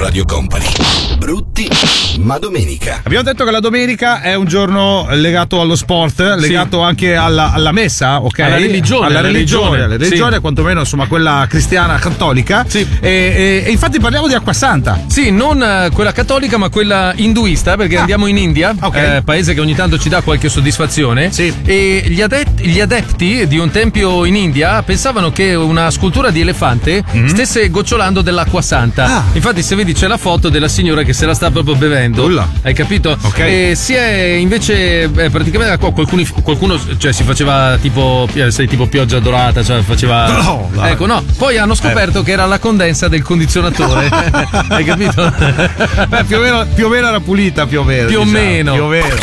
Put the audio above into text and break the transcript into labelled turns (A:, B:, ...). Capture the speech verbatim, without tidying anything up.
A: Radio Company. Brutti ma domenica.
B: Abbiamo detto che la domenica è un giorno legato allo sport, legato sì. anche alla, alla messa, ok?
C: Alla religione.
B: Alla religione, alla religione,
C: sì.
B: quantomeno insomma quella cristiana cattolica.
C: Sì.
B: E, e, e infatti parliamo di Acquasanta.
C: Sì, non quella cattolica, ma quella induista, perché ah. andiamo in India,
B: okay.
C: eh, paese che ogni tanto ci dà qualche soddisfazione.
B: Sì.
C: E gli adepti, gli adepti di un tempio in India pensavano che una scultura di elefante mm-hmm. stesse gocciolando dell'acqua santa.
B: Ah.
C: Infatti, se vedi, c'è la foto della signora che se la sta proprio bevendo.
B: Ulla.
C: Hai capito?
B: Okay.
C: E si è invece eh, praticamente qualcuno, qualcuno cioè, si faceva tipo, sei, tipo pioggia dorata, cioè faceva.
B: No, no.
C: Ecco, no. Poi hanno scoperto eh. che era la condensa del condizionatore. Hai capito?
B: Beh, più o meno, più o meno era pulita, più o meno.
C: Più o
B: diciamo,
C: meno.
B: Più o meno.